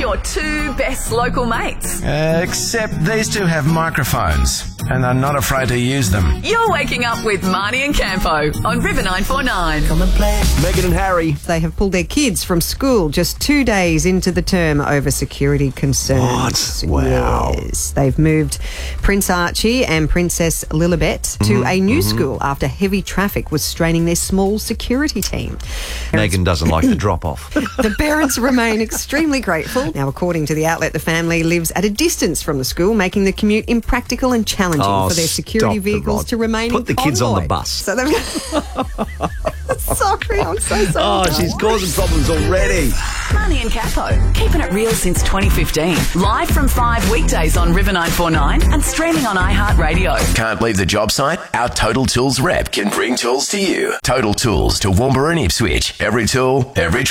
your two best local mates. Except these two have microphones and are not afraid to use them. You're waking up with Marnie and Campo on River 949. Come and play. Meghan and Harry. They have pulled their kids from school just 2 days into the term over security concerns. What? Wow. Yes. They've moved Prince Archie and Princess Lilibet to a new school after heavy traffic was straining their small security team. Meghan doesn't like the drop-off. The parents remain extremely grateful. Now, according to the outlet, the family lives at a distance from the school, making the commute impractical and challenging for their security vehicles to remain Put in the kids on the convoy. bus. So they've Sorry, I'm so sorry. Oh, she's causing problems already. Marnie and Campo, keeping it real since 2015. Live from 5 weekdays on River 949 and streaming on iHeartRadio. Can't leave the job site? Our Total Tools rep can bring tools to you. Total Tools to Woomera and Ipswich. Every tool, every